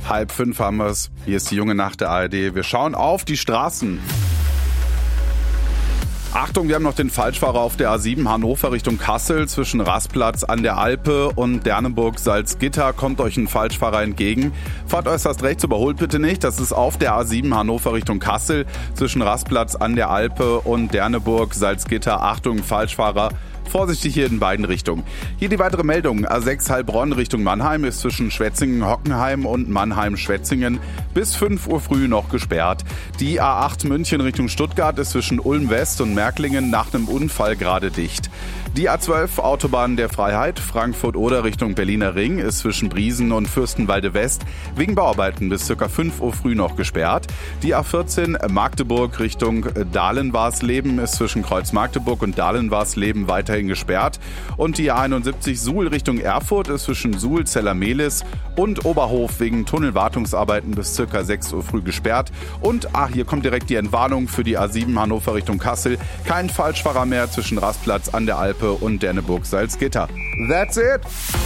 4:30 haben wir's. Hier ist die junge Nacht der ARD. Wir schauen auf die Straßen. Achtung, wir haben noch den Falschfahrer auf der A7 Hannover Richtung Kassel. Zwischen Rastplatz an der Alpe und Dernenburg-Salzgitter kommt euch ein Falschfahrer entgegen. Fahrt äußerst rechts, überholt bitte nicht. Das ist auf der A7 Hannover Richtung Kassel. Zwischen Rastplatz an der Alpe und Dernenburg-Salzgitter. Achtung, Falschfahrer. Vorsichtig hier in beiden Richtungen. Hier die weitere Meldung. A6 Heilbronn Richtung Mannheim ist zwischen Schwetzingen-Hockenheim und Mannheim-Schwetzingen bis 5 Uhr früh noch gesperrt. Die A8 München Richtung Stuttgart ist zwischen Ulm-West und Märklingen nach einem Unfall gerade dicht. Die A12 Autobahn der Freiheit Frankfurt-Oder Richtung Berliner Ring ist zwischen Briesen und Fürstenwalde-West wegen Bauarbeiten bis ca. 5 Uhr früh noch gesperrt. Die A14 Magdeburg Richtung Dahlen-Warsleben ist zwischen Kreuz-Magdeburg und Dahlen-Warsleben weiterhin gesperrt. Und die A71 Suhl Richtung Erfurt ist zwischen Suhl-Zellermehlis und Oberhof wegen Tunnelwartungsarbeiten bis ca. 6 Uhr früh gesperrt. Und hier kommt direkt die Entwarnung für die A7 Hannover Richtung Kassel. Kein Falschfahrer mehr zwischen Rastplatz an der Alpe und Dernenburg-Salzgitter. That's it!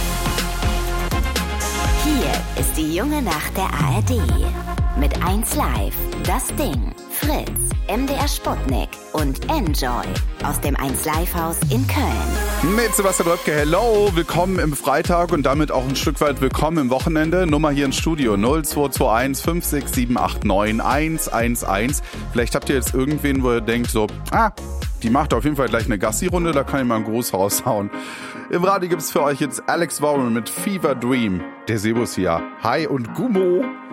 Hier ist die junge Nacht der ARD. Mit 1Live, Das Ding, Fritz, MDR Sputnik und Enjoy aus dem 1Live-Haus in Köln. Mit Sebastian Röpke, hello, willkommen im Freitag und damit auch ein Stück weit willkommen im Wochenende. Nummer hier ins Studio 0221 56789 111. Vielleicht habt ihr jetzt irgendwen, wo ihr denkt so, die macht auf jeden Fall gleich eine Gassi-Runde, da kann ich mal einen Gruß raushauen. Im Radio gibt's für euch jetzt Alex Warren mit Fever Dream. Der Sebus hier. Hi und Gummo.